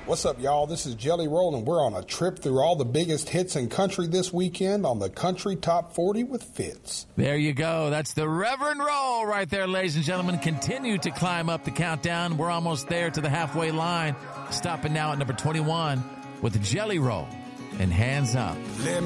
What's up, y'all? This is Jelly Roll, and we're on a trip through all the biggest hits in country this weekend on the Country Top 40 with Fitz. There you go. That's the Reverend Roll right there, ladies and gentlemen. Continue to climb up the countdown. We're almost there to the halfway line. Stopping now at number 21 with the Jelly Roll and Hands Up. Let me